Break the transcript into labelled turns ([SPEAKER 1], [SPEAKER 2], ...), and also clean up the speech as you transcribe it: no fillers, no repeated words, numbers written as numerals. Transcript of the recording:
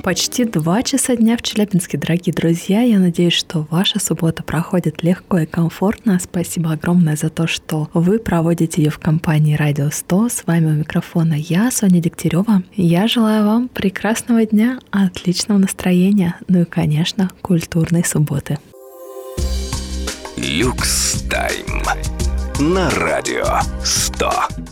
[SPEAKER 1] Почти 2 часа дня в Челябинске, дорогие друзья. Я надеюсь, что ваша суббота проходит легко и комфортно. Спасибо огромное за то, что вы проводите ее в компании Радио 100. С вами у микрофона я, Соня Дегтярева. Я желаю вам прекрасного дня, отличного настроения, ну и, конечно, культурной субботы.
[SPEAKER 2] Люкс Тайм на Радио 100.